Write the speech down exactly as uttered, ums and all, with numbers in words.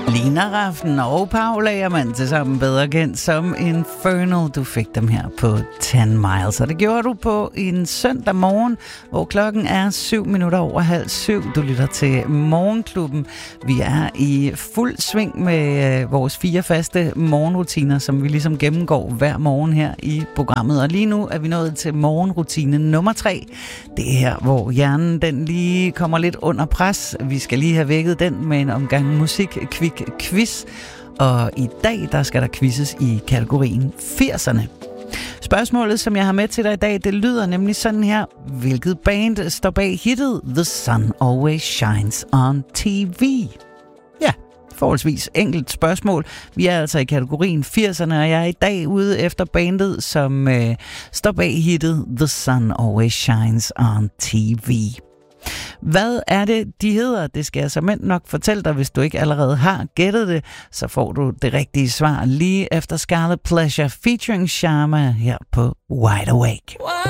Lina Rafn og Paul Lagerman til sammen bedre kendt som Infernal. Du fik dem her på ti miles, og det gjorde du på en søndag morgen, hvor klokken er syv minutter over halv syv. Du lytter til Morgenklubben. Vi er i fuld sving med vores fire faste morgenrutiner, som vi ligesom gennemgår hver morgen her i programmet. Og lige nu er vi nået til morgenrutine nummer tre. Det er her, hvor hjernen den lige kommer lidt under pres. Vi skal lige have vækket den med en omgang musik, kvik quiz, og i dag der skal der quizzes i kategorien firserne. Spørgsmålet, som jeg har med til dig i dag, det lyder nemlig sådan her. Hvilket band står bag hittet The Sun Always Shines on T V? Ja, forholdsvis enkelt spørgsmål. Vi er altså i kategorien firserne, og jeg er i dag ude efter bandet, som øh, står bag hittet The Sun Always Shines on T V. Hvad er det, de hedder? Det skal jeg såmænd nok fortælle dig, hvis du ikke allerede har gættet det. Så får du det rigtige svar lige efter Scarlet Pleasure featuring Sharma her på Wide Awake.